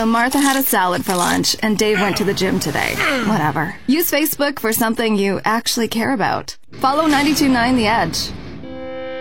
So Martha had a salad for lunch, and Dave went to the gym today. Whatever. Use Facebook for something you actually care about. Follow 92.9 The Edge.